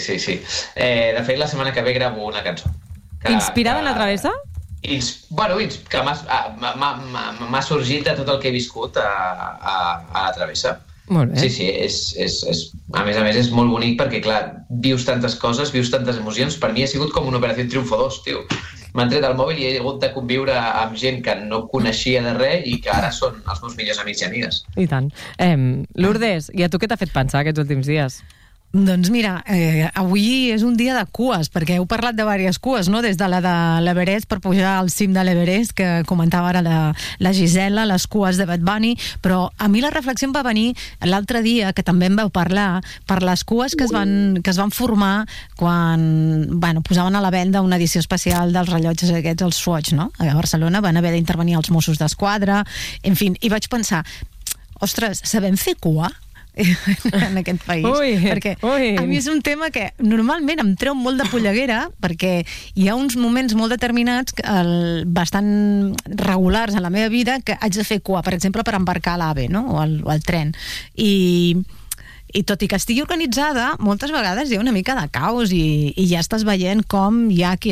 De fet, la setmana que ve gravo una cançó. Inspirada en la travessa? Bueno, que m'ha sorgit de tot el que he viscut a la travessa. Molt bé. Sí, a més, és molt bonic perquè, clar, vius tantes coses, vius tantes emocions. Per mi ha sigut com una operació Triunfo 2, tio. M'han tret el mòbil i he hagut de conviure amb gent que no coneixia de res i que ara són els meus millors amics i amigues. I tant. Lourdes, i a tu què t'ha fet pensar aquests últims dies? Doncs mira, avui és un dia de cues, perquè heu parlat de diverses cues, no? Des de la de l'Everest per pujar al cim de l'Everest, que comentava ara la Gisela, les cues de Bad Bunny, però a mi la reflexió em va venir l'altre dia, que també em vau parlar, per les cues que es van formar quan posaven a la venda una edició especial dels rellotges aquests, els Swatch, no? A Barcelona van haver d'intervenir els Mossos d'Esquadra, en fi, i vaig pensar, ostres, sabem fer cua? En aquest país, perquè a mi és un tema que normalment em treu molt de polleguera, perquè hi ha uns moments molt determinats bastant regulars en la meva vida que haig de fer cua, per exemple per embarcar a l'AVE, no? o al tren, i tot i que estigui organitzada, moltes vegades hi ha una mica de caos i ja estàs veient com hi ha qui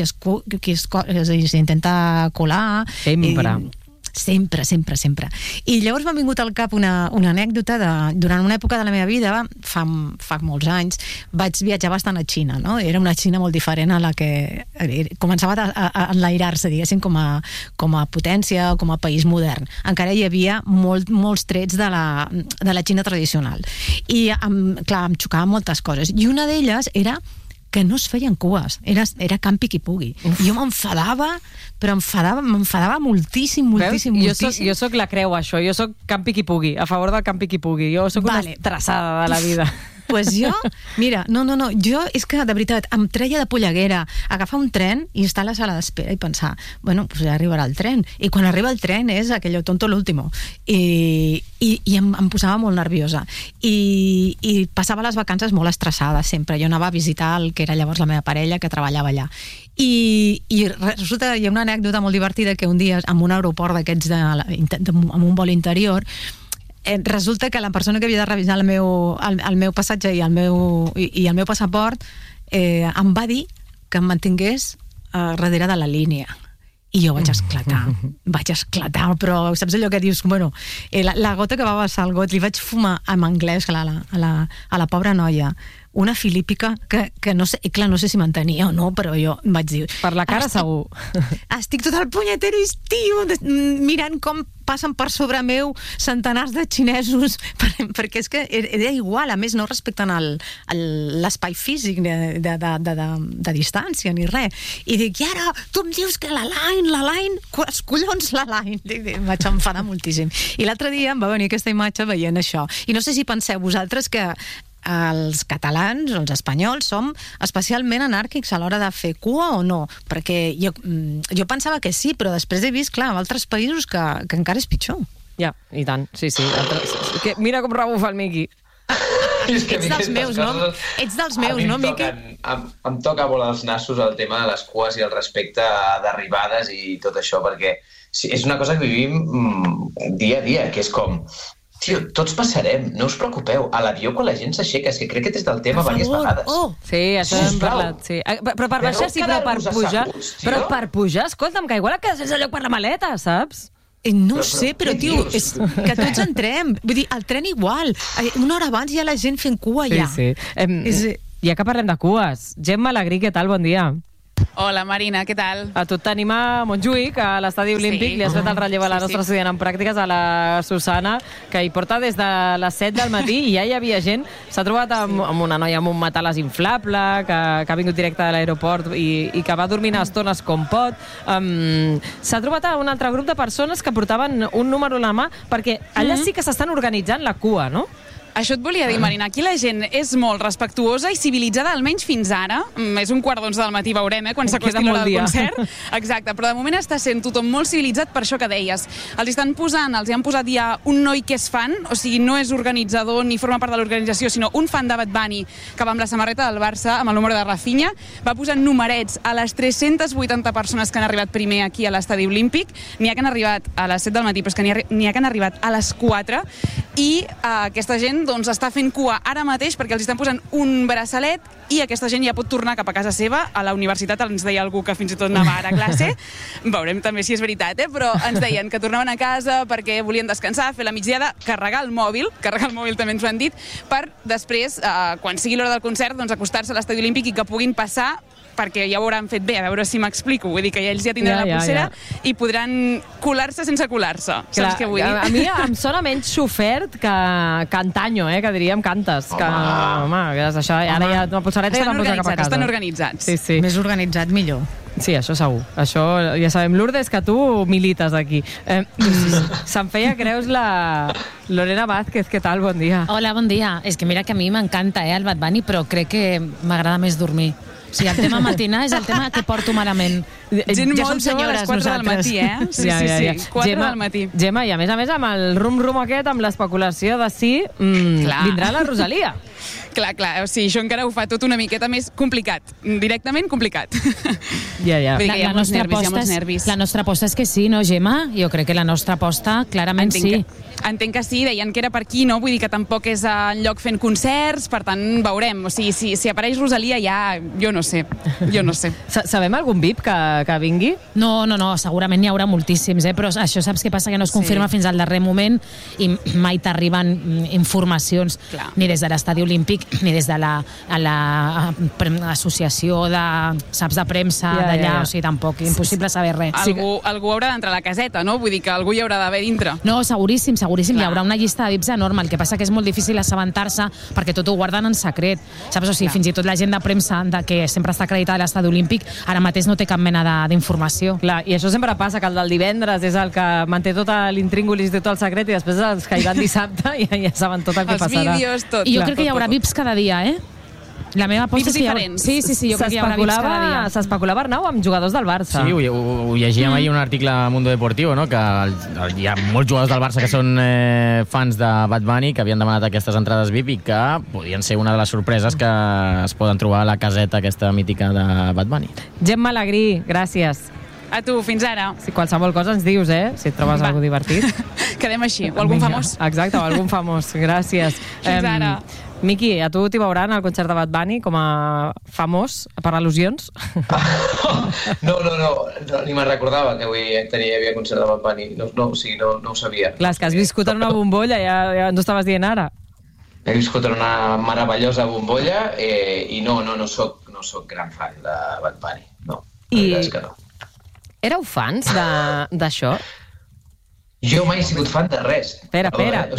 s'intenta colar. Sempre. I llavors m'ha vingut al cap una anècdota durant una època de la meva vida, fa molts anys, vaig viatjar bastant a Xina, no? Era una Xina molt diferent a la que començava a enlairar-se, diguéssim, com a potència o com a país modern. Encara hi havia molts trets de la Xina tradicional. I, clar, em xocaven moltes coses. I una d'elles era que no es feien cues, era campi qui pugui. Jo m'enfadava, però m'enfadava moltíssim. Jo soc la creu, això, jo soc campi qui pugui, a favor del campi qui pugui, jo soc una estressada de la vida. Pues jo, mira, no, jo és que de veritat em treia de polleguera agafar un tren i estar a la sala d'espera i pensar, bueno, pues ja arribarà el tren, i quan arriba el tren és aquello tonto l'último, i em posava molt nerviosa i passava les vacances molt estressada sempre. Jo anava a visitar el que era llavors la meva parella que treballava allà i resulta, hi ha una anècdota molt divertida que un dia en un aeroport d'aquests amb un vol interior resulta que la persona que havia de revisar el meu passatge i el meu passaport em va dir que em mantingués darrere de la línia. I jo vaig esclatar, però saps allò que dius, bueno, la gota que va vessar el got, li vaig fumar en anglès a la pobra noia una filípica que no sé, clar, no sé si m'entenia o no, però jo vaig dir... Per la cara segur. Estic tot el punyetero estiu mirant com passen per sobre meu centenars de xinesos, perquè és que era igual, a més no respecten l'espai físic de distància ni res. I dic, i ara tu em dius que la line, els collons la line. Vaig enfadar moltíssim. I l'altre dia em va venir aquesta imatge veient això. I no sé si penseu vosaltres que els catalans, els espanyols, som especialment anàrquics a l'hora de fer cua o no? Perquè jo pensava que sí, però després he vist, clar, en altres països que encara és pitjor. Ja, i tant, sí. Mira com rebufa el Miqui. Ets dels meus, no? Ets dels meus, no, Miqui? Em toca molt els nassos el tema de les cues i el respecte d'arribades i tot això, perquè és una cosa que vivim dia a dia, que és com... Tio, tots passarem, no us preocupeu. A l'avió, quan la gent s'aixeca, és que crec que des del tema diverses vegades. Sí, això hem parlat, sí. Però per baixar sí, però per pujar... Però per pujar, escolta'm, que igual et quedes sense lloc per la maleta, saps? No sé, però, tio, és que tots entrem. Vull dir, el tren igual. Una hora abans hi ha la gent fent cua, ja. Sí. Ja que parlem de cues, Gemma Alegrí, què tal? Bon dia. Hola, Marina, què tal? A tu tenim a Montjuïc, a l'estadi olímpic. Li has fet el relleu a la nostra estudiant en pràctiques, a la Susana, que hi porta des de les 7 del matí i ja hi havia gent. S'ha trobat amb una noia amb un matalàs inflable, que ha vingut directe de l'aeroport i que va dormint a estones com pot. S'ha trobat un altre grup de persones que portaven un número a la mà, perquè allà sí que s'estan organitzant la cua, no? Això et volia dir, Marina. Aquí la gent és molt respectuosa i civilitzada, almenys fins ara. És 1:15 del matí, veurem, quan s'acosti l'hora del concert. Exacte, però de moment està sent tothom molt civilitzat per això que deies. Els han posat ja un noi que és fan, o sigui, no és organitzador ni forma part de l'organització, sinó un fan de Bad Bunny que va amb la samarreta del Barça, amb el número de Rafinha, va posant numerets a les 380 persones que han arribat primer aquí a l'estadi olímpic. N'hi ha que han arribat a les 7 del matí, però és que n'hi ha que han arribat a les 4, i aquesta gent doncs està fent cua ara mateix perquè els estan posant un braçalet i aquesta gent ja pot tornar cap a casa seva. A la universitat ens deia algú que fins i tot anava ara a classe. Veurem també si és veritat, però ens deien que tornaven a casa perquè volien descansar, fer la migdiada, carregar el mòbil també ens ho han dit, per després, quan sigui l'hora del concert, doncs acostar-se a l'estadi olímpic i que puguin passar, perquè ja ho hauran fet bé, a veure si m'explico. Vull dir que ells ja tindran la pulsera i podran colar-se sense colar-se. Saps què vull dir? A mi em sona menys sofert que antanyo, que diríem cantes. Home, això, ara hi ha una pulsereta i vam posar cap a casa. Estan organitzats. Sí. Més organitzat, millor. Sí, això segur. Això ja sabem. Lourdes, que tu milites aquí. Se'n feia creus la Lorena Vázquez. Què tal? Bon dia. Hola, bon dia. És que mira que a mi m'encanta el Bad Bunny, però crec que m'agrada més dormir. O sigui, el tema matinar és el tema que porto malament. Gent molt jove a les 4 del matí, Sí. 4 del matí. Gemma, i a més amb el rum-rum aquest, amb l'especulació de si vindrà la Rosalia. Clar, o sigui, això encara ho fa tot una miqueta més complicat. Directament complicat. Ja. La nostra aposta és que sí, no, Gemma? Jo crec que la nostra aposta clarament sí. Entenc que sí, deien que era per aquí, no? Vull dir que tampoc és enlloc fent concerts, per tant, veurem. O sigui, si apareix Rosalia ja... Jo no sé. Sabem algun VIP que vingui? No, segurament n'hi haurà moltíssims, però això saps què passa? Que no es confirma fins al darrer moment i mai t'arriben informacions ni des de l'estadi olímpic ni des de l'associació de premsa d'allà, o sigui, tampoc, impossible saber res. Algú haurà d'entrar a la caseta, no? Vull dir que algú hi haurà d'haver dintre. No, seguríssim, hi haurà una llista de VIPs enorme, el que passa que és molt difícil assabentar-se perquè tot ho guarden en secret, saps? O sigui, fins i tot la gent de premsa que sempre està acreditada a l'estadi olímpic ara mateix no té cap mena d'informació. Clar, i això sempre passa, que el del divendres és el que manté tot l'intríngulis de tot el secret i després els que hi van dissabte ja saben tot el que passarà. Els vídeos, tot. I jo crec que hi haurà VIPs cada dia, La meva aposta és que diferents. Sí, jo crec que hi haurà VIPs cada dia. S'especulava, Arnau, amb jugadors del Barça. Sí, ho llegíem ahir un article a Mundo Deportivo, no? Que hi ha molts jugadors del Barça que són fans de Bad Bunny, que havien demanat aquestes entrades VIP i que podien ser una de les sorpreses que es poden trobar a la caseta aquesta mítica de Bad Bunny. Gemma Alegrí, gràcies. A tu, fins ara. Si qualsevol cosa ens dius, si et trobes algú divertit. Quedem així, o algun famós. Exacte, o algun famós, gràcies. Fins ara. Miqui, a tu t'hi veuran al concert de Bad Bunny com a famós per al·lusions? No, ni me'n recordava que avui hi havia concert de Bad Bunny. No ho sabia. Clar, és que has viscut en una bombolla, ja ens ho estaves dient ara. He viscut en una meravellosa bombolla i no soc gran fan de Bad Bunny. No, la veritat és que no. Éreu fans d'això? Yo me he sido fan de res. Espera.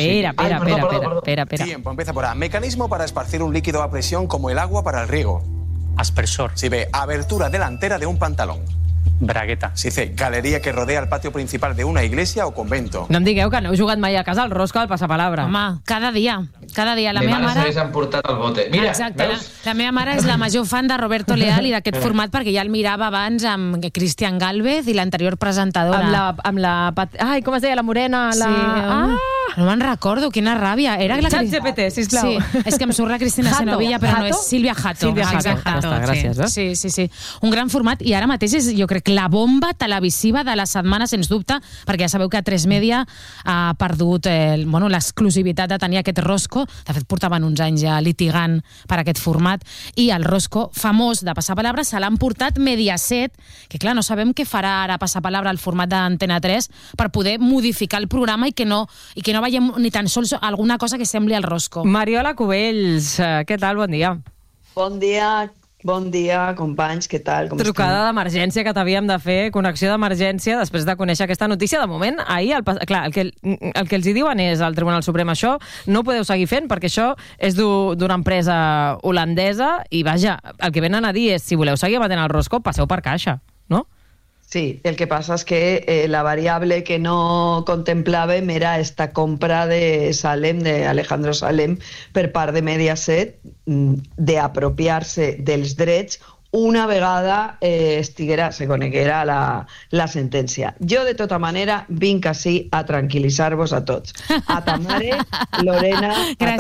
Tiempo, empieza por A. Mecanismo para esparcir un líquido a presión como el agua para el riego. Aspersor. Sí, B. Abertura delantera de un pantalón. Bragueta. Se dice galería que rodea el patio principal de una iglesia o convento. No em digueu que no heu jugat mai a casa al rosco del passapalabra. Home, cada dia. Cada dia. La meva mare... s'han portat al bote. Mira, exacte, la meva mare és la major fan de Roberto Leal i d'aquest format perquè ja el mirava abans amb Cristian Gálvez i l'anterior presentadora. Ai, com es deia? La morena? No me'n recordo, quina ràbia. Era la ChatGPT, sisplau. Sí, és que em surt la Cristina Senovilla, però no és Sílvia Jato. Gràcies. Sí. Un gran format i ara mateix és, jo crec, la bomba televisiva de la setmana, sens dubte, perquè ja sabeu que A3 Media ha perdut l'exclusivitat de tenir aquest rosco. De fet, portaven uns anys ja litigant per aquest format, i el rosco famós de Passapalabra se l'han portat Mediaset, que clar, no sabem què farà ara Passapalabra al format d'Antena 3 per poder modificar el programa i que no veiem ni tan sols alguna cosa que sembli al rosco. Mariola Cubells, què tal? Bon dia. Bon dia, companys, què tal? Trucada d'emergència que t'havíem de fer, connexió d'emergència, després de conèixer aquesta notícia. De moment, ahir, el que els hi diuen és al Tribunal Suprem, això no ho podeu seguir fent perquè això és d'una empresa holandesa i, vaja, el que venen a dir és si voleu seguir emetent el rosco, passeu per caixa, no? Sí, el que passa és que la variable que no contemplàvem era esta compra de Salem, d'Alejandro Salem, per part de Mediaset, d'apropiar-se dels drets una vegada se coneguera la sentència. Jo, de tota manera, vinc així a tranquil·litzar-vos a tots. A ta mare, Lorena,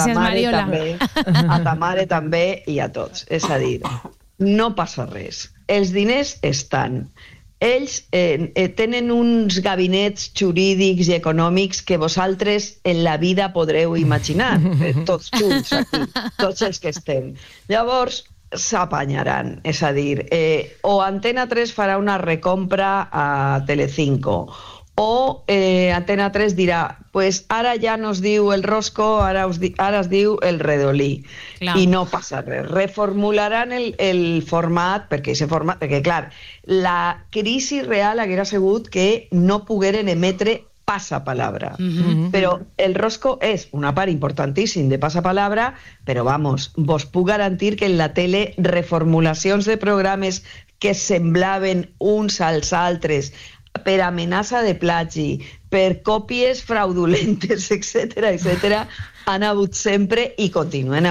a ta mare també i a tots. És a dir, no passa res. Els diners estan. Ells tenen uns gabinets jurídics i econòmics que vosaltres en la vida podreu imaginar, tots junts aquí, tots els que estem. Llavors, s'apanyaran, és a dir, o Antena 3 farà una recompra a Telecinco, o Antena 3 dirà, pues ara ja no es diu el rosco, ara es diu el redolí. Clar. I no passa res. Reformularan el format, perquè clar, la crisi real haguera sigut que no pogueren emetre Passapalabra. Però el rosco és una part importantíssim de Passapalabra, però vamos, vos puc garantir que en la tele reformulacions de programes que semblaven uns als altres per amenaça de plagi, per còpies fraudulentes, etc., han hagut sempre i continuen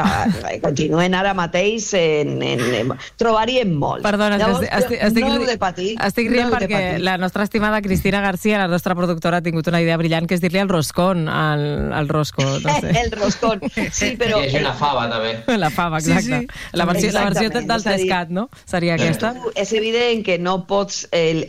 ara mateix trobaríem molt. Perdona, estic rient perquè la nostra estimada Cristina García, la nostra productora, ha tingut una idea brillant, que és dir-li el roscón al rosco. El roscón, sí, però... Hi hagi una fava, també. La fava, exacte. La versió del Tescat, no? Seria aquesta. És evident que no pots...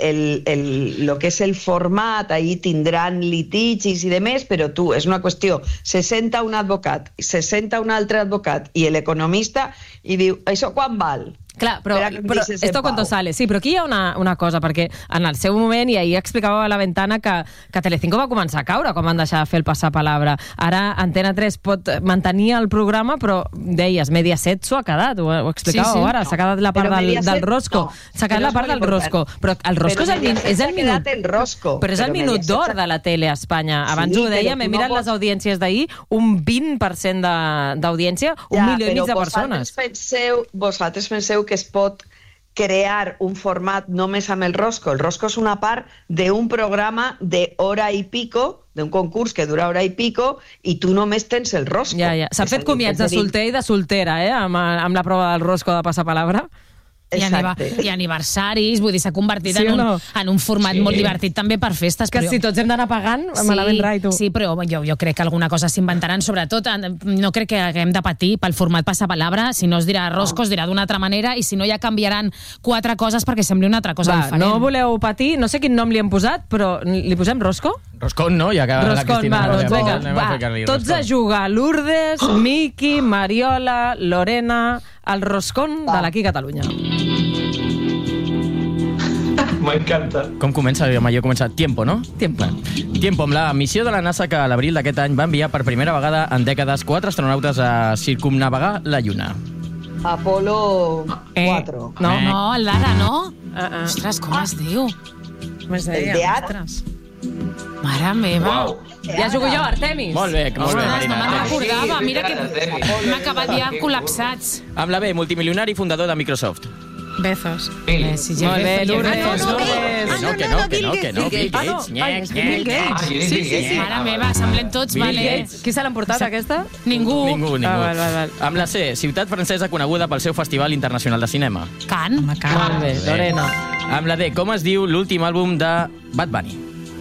El que és el format, ahir tindran litigis i demés, però tu, és una qüestió... Se senta un advocat, se senta un altre advocat i l'economista i diu, això quan val? Clar, però esto cuánto sale? Sí, però aquí hi ha una cosa, perquè en el seu moment, i ahir explicava a la ventana que Telecinco va començar a caure quan van deixar de fer el Passapalabra. Ara Antena 3 pot mantenir el programa, però deies, Mediaset s'ho ha quedat, ho explicàveu ara, s'ha quedat la part del rosco. S'ha quedat la part del rosco. Però el rosco és el minut... Però és el minut d'or de la tele a Espanya. Abans ho dèiem, he mirat les audiències d'ahir, un 20% d'audiència, 1,5 milió de persones. Vosaltres penseu que es pot crear un format només amb el rosco. El rosco és una part d'un programa d'hora i pico, d'un concurs que dura hora i pico, i tu només tens el rosco. S'han fet comiats de solter i de soltera, amb la prova del rosco de Passapalabra. I aniversaris, vull dir, s'ha convertit en un format molt divertit també per festes. Que si tots hem d'anar pagant, malament rai, tu. Sí, però jo crec que alguna cosa s'inventaran, sobretot, no crec que haguem de patir pel format Passapalabra, si no es dirà rosco, es dirà d'una altra manera, i si no ja canviaran 4 coses perquè sembli una altra cosa diferent. No voleu patir, no sé quin nom li hem posat, però li posem rosco? Roscón, no? Ja que la Cristina... Tots a jugar, Lourdes, Miki, Mariola, Lorena... El roscón de l'Aquí Catalunya. M'encanta. Com comença? Jo comença Tiempo, no? Tiempo. Tiempo, amb la missió de la NASA que a l'abril d'aquest any va enviar per primera vegada en dècades 4 astronautes a circumnavegar la Lluna. Apolo 4. No, el d'ara, no? Ostres, com es diu? El d'ara? Mare meva. Ja jugo jo, Artemis. Molt bé, Marina. No me'n recordava, mira que m'ha acabat ja col·lapsats. Amb la B, multimilionari fundador de Microsoft. Bezos. Molt bé, Lourdes. Bill Gates. Bill Gates. Sí. Mare meva, semblen tots, vale. Qui se l'ha emportat, aquesta? Ningú. Val. Amb la C, ciutat francesa coneguda pel seu Festival Internacional de Cinema. Cannes. Molt bé, Lorena. Amb la D, com es diu l'últim àlbum de Bad Bunny?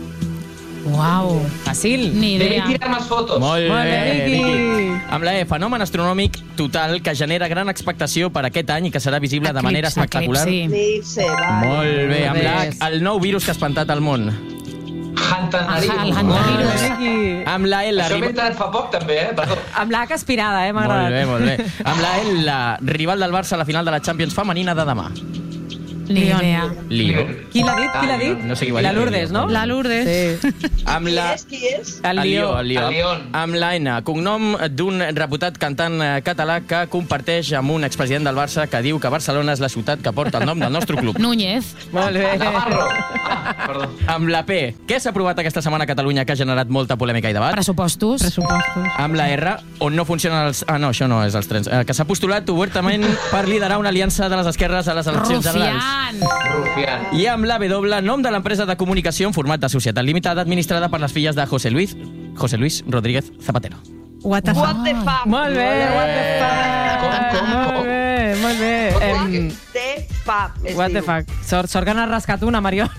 Uau. Fàcil. Ni idea. Vicky, tirar més fotos. Molt bé, Vicky. Amb la E, fenomen astronòmic total que genera gran expectació per aquest any i que serà visible de manera espectacular. Molt bé. Amb la H, el nou virus que ha espantat el món. Hantavirus. Amb la L... Això m'he entrat fa poc, també, Perdó. Amb la H aspirada, m'ha agradat. Molt bé. Amb la L, rival del Barça a la final de la Champions femenina de demà. Ni idea. Lío. Qui l'ha dit? No sé qui ho ha dit. La Lourdes, no? La Lourdes. Sí. Amb la... Qui és? El Lió. Amb la N, cognom d'un reputat cantant català que comparteix amb un expresident del Barça que diu que Barcelona és la ciutat que porta el nom del nostre club. Núñez. Molt bé. Navarro. Perdó. Amb la P, què s'ha aprovat aquesta setmana a Catalunya que ha generat molta polèmica i debat? Pressupostos. Amb la R, on no funcionen els... Ah, no, això no és els trens. Que s'ha postulat obertament per liderar una aliança de les esquerres a les eleccions generals. Rufián. I amb la W, nom de l'empresa de comunicació en format de societat limitada administrada per les filles de José Luis Rodríguez Zapatero. What the fuck? Molt bé, what the fuck. Molt bé. What the fuck. Sort que n'has rascat una, Mariona.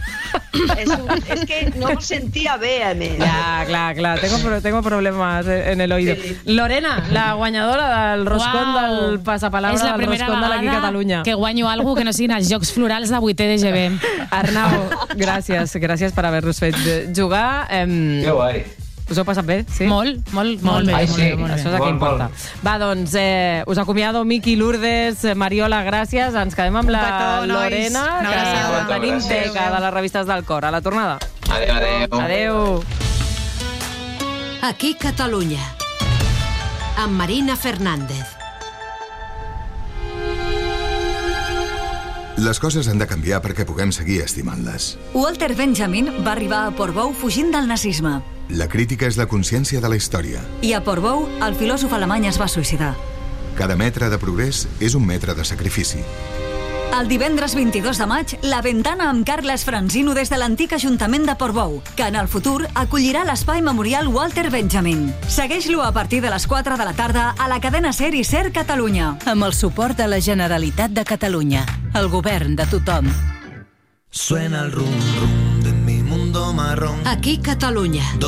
Es que no ho sentia bé, a més. Ya, claro. Tengo problemas en el oído. Lorena, la guanyadora del roscón del passapalabra del roscón de l'Aquí Catalunya. Que guanyo algú que no siguin els Jocs Florals de 8è d'EGB. Arnau, gràcies per haver-nos fet jugar. Que guai. Us ho heu passat bé? Sí? Molt bé. Ai, sí. Això és el que importa. Va, doncs, us acomiado, Miqui, Lourdes, Mariola, gràcies. Ens quedem amb la Lorena, que tenim teca de les revistes del cor. A la tornada. Adéu. Aquí Catalunya. Amb Marina Fernández. Les coses han de canviar perquè puguem seguir estimant-les. Walter Benjamin va arribar a Portbou fugint del nazisme. La crítica és la consciència de la història. I a Portbou, el filòsof alemany es va suïcidar. Cada metre de progrés és un metre de sacrifici. El divendres 22 de maig, La Ventana amb Carles Franzino des de l'antic Ajuntament de Portbou, que en el futur acollirà l'espai memorial Walter Benjamin. Segueix-lo a partir de les 4 de la tarda a la cadena SER i SER Catalunya. Amb el suport de la Generalitat de Catalunya. El govern de tothom. Suena el rum rum de mi mundo marrón. Aquí Catalunya.